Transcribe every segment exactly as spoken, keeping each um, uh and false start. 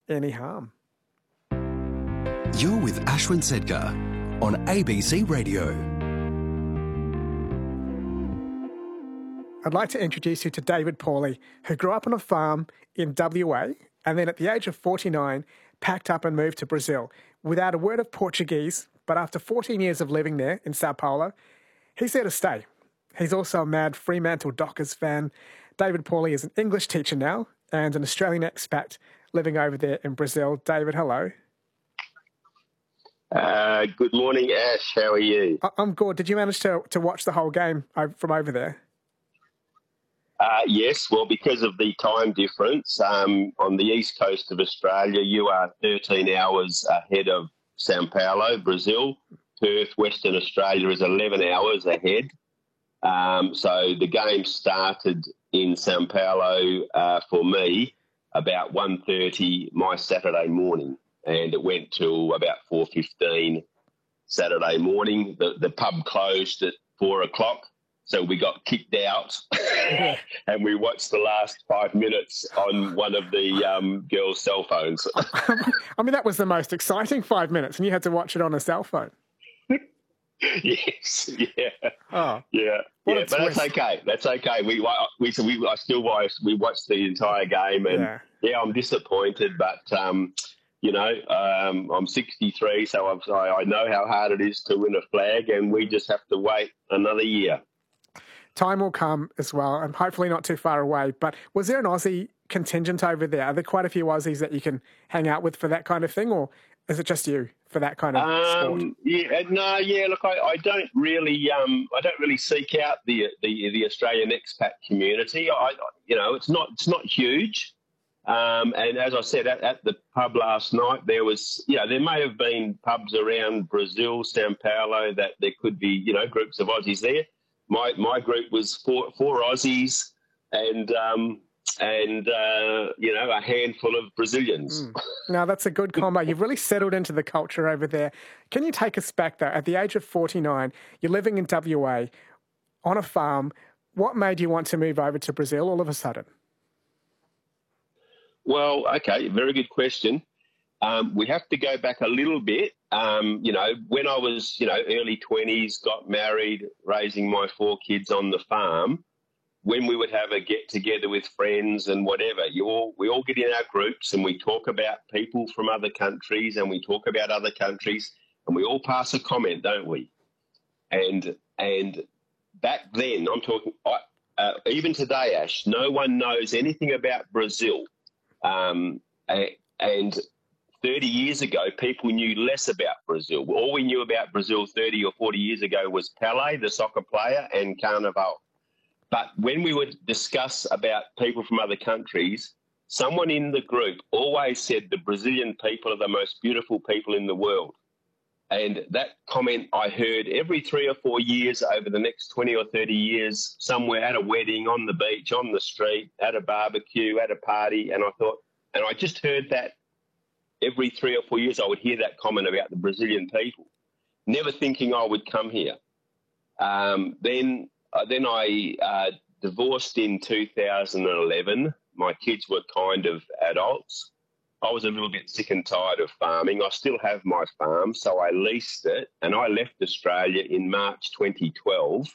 any harm. You're with Ashwin Sedkar on A B C Radio. I'd like to introduce you to David Pauly, who grew up on a farm in W A and then at the age of forty-nine packed up and moved to Brazil without a word of Portuguese, but after fourteen years of living there in Sao Paulo, he's there to stay. He's also a mad Fremantle Dockers fan. David Pauly is an English teacher now and an Australian expat living over there in Brazil. David, hello. Uh, good morning, Ash. How are you? I'm good. Did you manage to, to watch the whole game from over there? Uh, yes, well, because of the time difference, um, on the east coast of Australia, you are thirteen hours ahead of Sao Paulo, Brazil. Perth, Western Australia is eleven hours ahead. Um, so the game started in Sao Paulo uh, for me about one thirty my Saturday morning, and it went till about four fifteen Saturday morning. The, the pub closed at four o'clock. So we got kicked out and we watched the last five minutes on one of the um, girls' cell phones. I mean, that was the most exciting five minutes and you had to watch it on a cell phone. Yes, yeah. Oh, yeah, what yeah, a but twist. that's okay. That's okay. We we so we I still watched, we watched the entire game, and Yeah. yeah, I'm disappointed, but um, you know, um, I'm sixty-three, so I've, I I know how hard it is to win a flag, and we just have to wait another year. Time will come as well, and hopefully not too far away. But was there an Aussie contingent over there? Are there quite a few Aussies that you can hang out with for that kind of thing, or is it just you for that kind of sport? Um, yeah, no, yeah. Look, I, I don't really, um, I don't really seek out the the, the Australian expat community. I, you know, it's not it's not huge. Um, and as I said at, at the pub last night, there was, you know, there may have been pubs around Brazil, Sao Paulo, that there could be, you know, groups of Aussies there. My my group was four four Aussies and um, and uh, you know, a handful of Brazilians. Mm. Now that's a good combo. You've really settled into the culture over there. Can you take us back though? At the age of forty-nine, you're living in W A on a farm. What made you want to move over to Brazil all of a sudden? Well, okay, very good question. Um, we have to go back a little bit. Um, you know, when I was, you know, early twenties, got married, raising my four kids on the farm, when we would have a get-together with friends and whatever, you all, we all get in our groups and we talk about people from other countries and we talk about other countries and we all pass a comment, don't we? And and back then, I'm talking, I, uh, even today, Ash, no one knows anything about Brazil. Um, and thirty years ago, people knew less about Brazil. All we knew about Brazil thirty or forty years ago was Pelé, the soccer player, and Carnival. But when we would discuss about people from other countries, someone in the group always said the Brazilian people are the most beautiful people in the world. And that comment I heard every three or four years over the next twenty or thirty years, somewhere at a wedding, on the beach, on the street, at a barbecue, at a party. And I thought, and I just heard that every three or four years I would hear that comment about the Brazilian people, never thinking I would come here. Um, then uh, then I uh, divorced in two thousand eleven. My kids were kind of adults. I was a little bit sick and tired of farming. I still have my farm, so I leased it, and I left Australia in March twenty twelve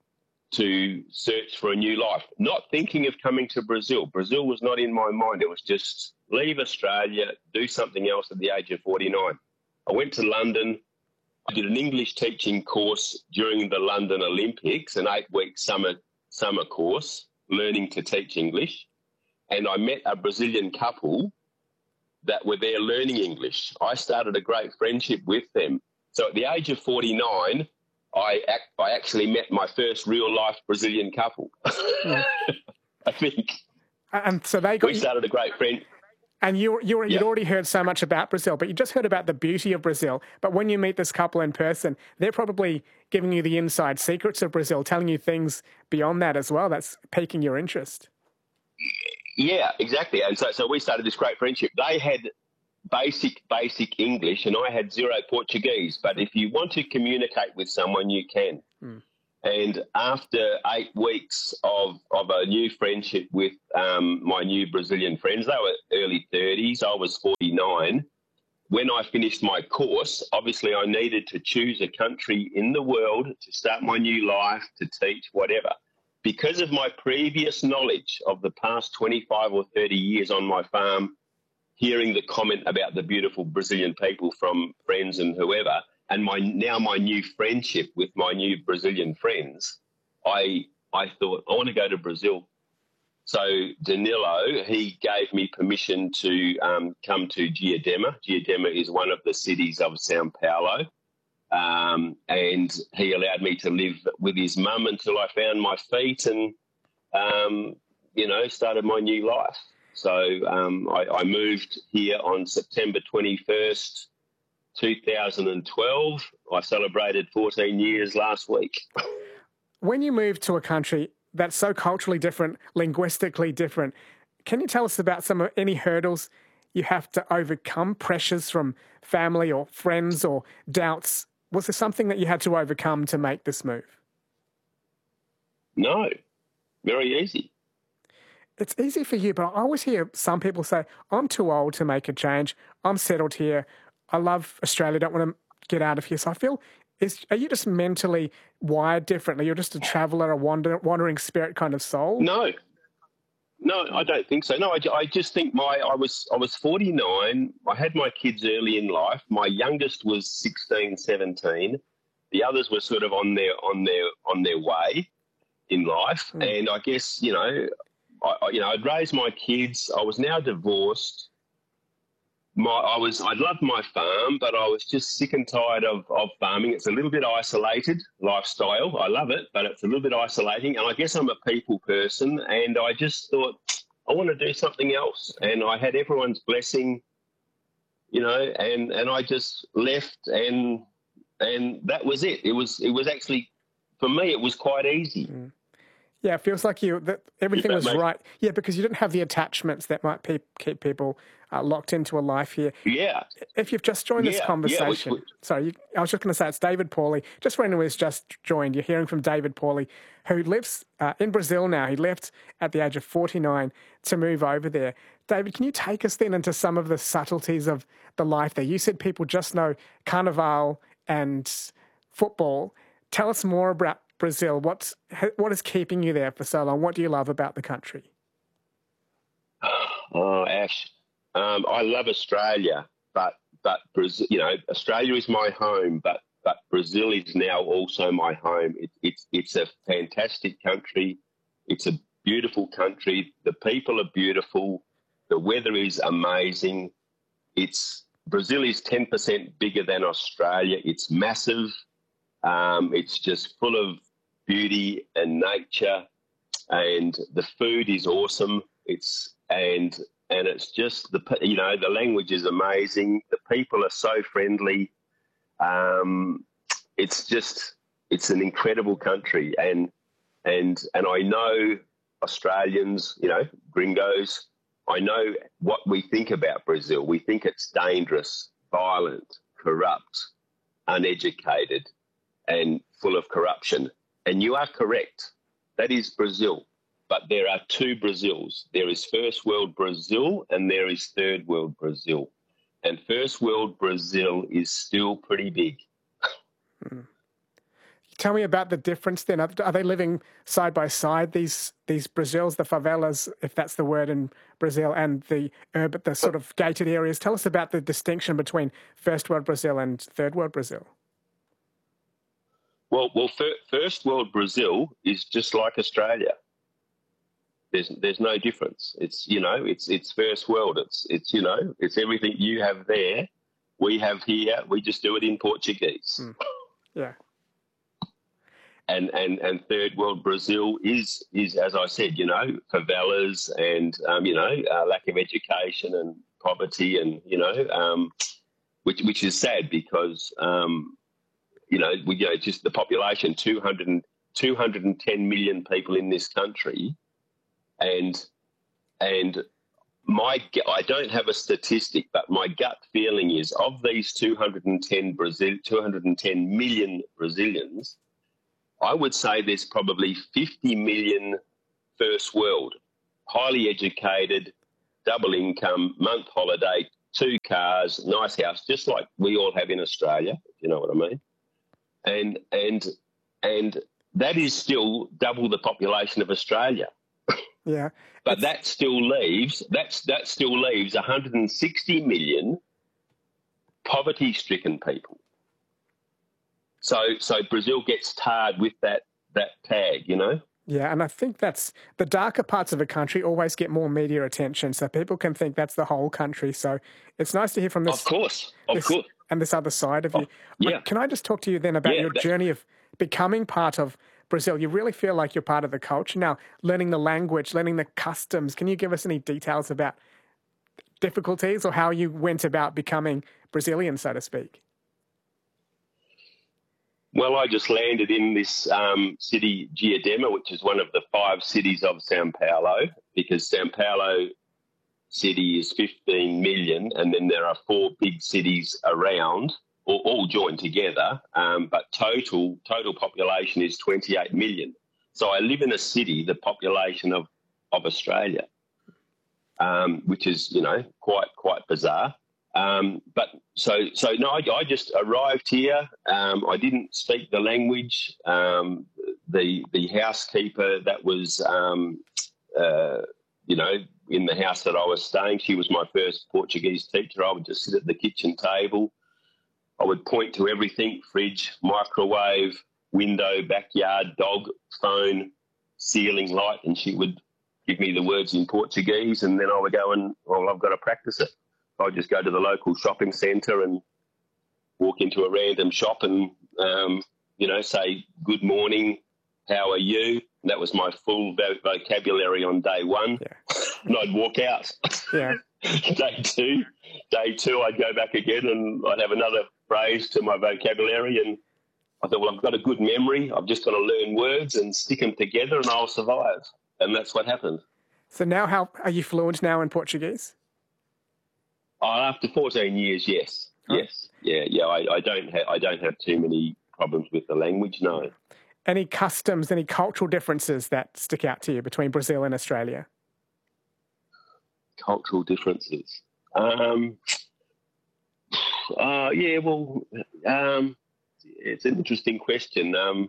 to search for a new life, not thinking of coming to Brazil. Brazil was not in my mind. It was just leave Australia, do something else at the age of forty-nine. I went to London. I did an English teaching course during the London Olympics, an eight-week summer summer course, learning to teach English, and I met a Brazilian couple that were there learning English. I started a great friendship with them. So at the age of forty-nine, I act, I actually met my first real-life Brazilian couple, Mm. I think. And so they got We you, started a great friend. and you, you, you'd Yeah. already heard so much about Brazil, but you just heard about the beauty of Brazil. But when you meet this couple in person, they're probably giving you the inside secrets of Brazil, telling you things beyond that as well. That's piquing your interest. Yeah, exactly. And so, so we started this great friendship. They had basic, basic English and I had zero Portuguese. But if you want to communicate with someone, you can. Mm. And after eight weeks of, of a new friendship with um, my new Brazilian friends, they were early thirties, I was forty-nine. When I finished my course, obviously I needed to choose a country in the world to start my new life, to teach, whatever. Because of my previous knowledge of the past twenty-five or thirty years on my farm, hearing the comment about the beautiful Brazilian people from friends and whoever, and my now my new friendship with my new Brazilian friends, I I thought, I want to go to Brazil. So Danilo, he gave me permission to um, come to Diadema. Diadema is one of the cities of Sao Paulo. Um, and he allowed me to live with his mum until I found my feet and, um, you know, started my new life. So um, I, I moved here on September twenty-first, two thousand twelve. I celebrated fourteen years last week. When you move to a country that's so culturally different, linguistically different, can you tell us about some of any hurdles you have to overcome, pressures from family or friends or doubts? Was there something that you had to overcome to make this move? No, very easy. It's easy for you, but I always hear some people say, I'm too old to make a change. I'm settled here. I love Australia. Don't want to get out of here. So I feel, is, are you just mentally wired differently? You're just a traveller, a wander, wandering spirit kind of soul? No, no, I don't think so. No, I, I just think my I was I was forty-nine. I had my kids early in life. My youngest was sixteen, seventeen. The others were sort of on their on their on their way in life. Mm. And I guess, you know, I, you know, I'd raised my kids. I was now divorced. My, I was, I loved my farm, but I was just sick and tired of, of farming. It's a little bit isolated lifestyle. I love it, but it's a little bit isolating. And I guess I'm a people person, and I just thought I want to do something else. And I had everyone's blessing, you know, and, and I just left, and and that was it. It was it was actually, for me, it was quite easy. Mm. Yeah, it feels like you that everything was right. Yeah, because you didn't have the attachments that might pe- keep people uh, locked into a life here. Yeah. If you've just joined yeah. this conversation, yeah, which, which, sorry, you, I was just going to say it's David Pauly. Just for anyone who's just joined, you're hearing from David Pauly, who lives uh, in Brazil now. He left at the age of forty-nine to move over there. David, can you take us then into some of the subtleties of the life there? You said people just know Carnival and football. Tell us more about Brazil. What's what is keeping you there for so long? What do you love about the country? Oh, Ash, um, I love Australia, but but Brazil, you know, Australia is my home, but but Brazil is now also my home. It, it's it's a fantastic country. It's a beautiful country. The people are beautiful. The weather is amazing. It's Brazil is ten percent bigger than Australia. It's massive. Um, it's just full of beauty and nature, and the food is awesome. It's and and it's just the you know the language is amazing. The people are so friendly. Um, it's just it's an incredible country, and and and I know Australians, you know, gringos. I know what we think about Brazil. We think it's dangerous, violent, corrupt, uneducated, and full of corruption. And you are correct. That is Brazil. But there are two Brazils. There is first world Brazil and there is third world Brazil. And first world Brazil is still pretty big. Hmm. Tell me about the difference then. Are, are they living side by side, these these Brazils, the favelas, if that's the word in Brazil, and the urban, the sort of gated areas? Tell us about the distinction between first world Brazil and third world Brazil. Well, well, first world Brazil is just like Australia. There's there's no difference. It's you know it's it's first world. It's it's you know it's everything you have there, we have here. We just do it in Portuguese. Mm. Yeah. And and and third world Brazil is is as I said, you know, favelas and um, you know uh, lack of education and poverty and you know um, which which is sad because. Um, You know, we you know just the population two hundred, two hundred ten million people in this country, and and my I don't have a statistic, but my gut feeling is of these two hundred ten Brazil, two hundred ten million Brazilians, I would say there's probably fifty million first world, highly educated, double income, month holiday, two cars, nice house, just like we all have in Australia, if you know what I mean. And and and that is still double the population of Australia. Yeah. But that still leaves that's that still leaves one hundred sixty million poverty-stricken people. So so Brazil gets tarred with that that tag, you know. Yeah, and I think that's the darker parts of a country always get more media attention, so people can think that's the whole country. So it's nice to hear from this. Of course, of this, course. And this other side of you. Oh, yeah. But can I just talk to you then about yeah, your that, journey of becoming part of Brazil? You really feel like you're part of the culture now, learning the language, learning the customs. Can you give us any details about difficulties or how you went about becoming Brazilian, so to speak? Well, I just landed in this um, city, Diadema, which is one of the five cities of Sao Paulo, because Sao Paulo city is fifteen million, and then there are four big cities around, all, all joined together, um, but total total population is twenty-eight million. So I live in a city, the population of, of Australia, um, which is, you know, quite quite bizarre. Um, but so, so no, I, I just arrived here. Um, I didn't speak the language. Um, the, the housekeeper that was, um, uh, you know, in the house that I was staying, she was my first Portuguese teacher. I would just sit at the kitchen table. I would point to everything: fridge, microwave, window, backyard, dog, phone, ceiling, light. And she would give me the words in Portuguese, and then I would go and, well, I've got to practice it. I'd just go to the local shopping centre and walk into a random shop and, um, you know, say, good morning, how are you? And that was my full vocabulary on day one. Yeah. And I'd walk out. Yeah. Day two, day two, I'd go back again and I'd have another phrase to my vocabulary. And I thought, well, I've got a good memory. I've just got to learn words and stick them together and I'll survive. And that's what happened. So now how are you fluent now in Portuguese? Oh, after fourteen years, yes, oh. yes, yeah, yeah. I, I don't have I don't have too many problems with the language. No. Any customs, any cultural differences that stick out to you between Brazil and Australia? Cultural differences. Um, uh, yeah, well, um, it's an interesting question. Um,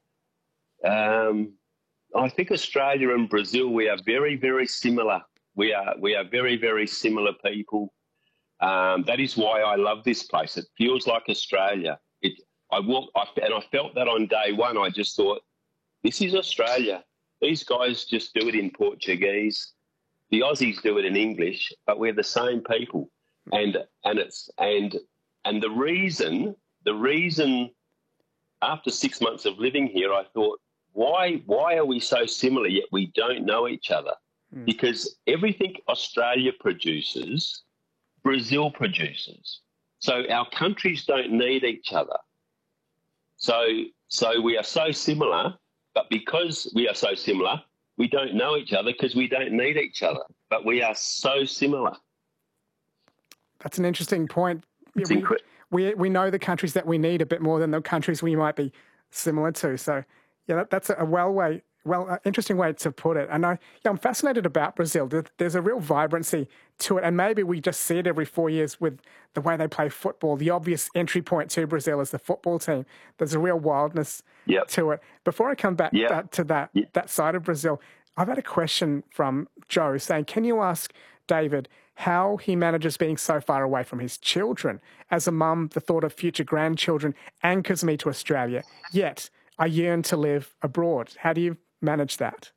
um, I think Australia and Brazil, we are very, very similar. We are we are very, very similar people. Um, that is why I love this place. It feels like Australia. It, I walk, I, and I felt that on day one. I just thought, this is Australia. These guys just do it in Portuguese. The Aussies do it in English, but we're the same people. And and it's and and the reason the reason after six months of living here, I thought, why why are we so similar yet we don't know each other? Mm. Because everything Australia produces, Brazil produces. So our countries don't need each other. So so we are so similar, but because we are so similar, we don't know each other because we don't need each other. But we are so similar. That's an interesting point. It's we, incre- we we know the countries that we need a bit more than the countries we might be similar to. So yeah, that, that's a well way. Well, uh, interesting way to put it. And I, yeah, I'm fascinated about Brazil. There's a real vibrancy to it. And maybe we just see it every four years with the way they play football. The obvious entry point to Brazil is the football team. There's a real wildness yep. to it. Before I come back yep. that, to that, yep. that side of Brazil, I've had a question from Joe saying, can you ask David how he manages being so far away from his children? As a mum, the thought of future grandchildren anchors me to Australia. Yet I yearn to live abroad. How do you manage that?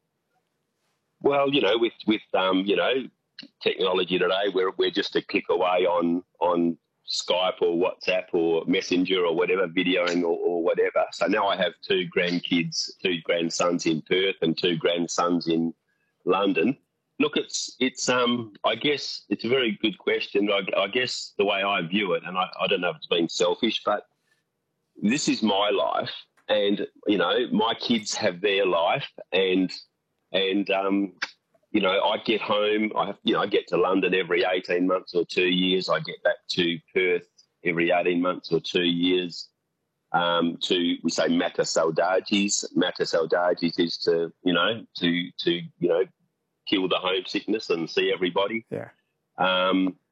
Well, you know, with with um, you know, technology today, we're we're just a click away on on Skype or WhatsApp or Messenger or whatever, videoing or, or whatever. So now I have two grandkids, two grandsons in Perth and two grandsons in London. Look, it's it's um, I guess it's a very good question. I, I guess the way I view it, and I, I don't know if it's being selfish, but this is my life. And, you know, my kids have their life and, and um, you know, I get home, I you know, I get to London every eighteen months or two years. I get back to Perth every eighteen months or two years. Um, to we say mater saudades. Mater saudades is to you know to to you know kill the homesickness and see everybody. Yeah. Um,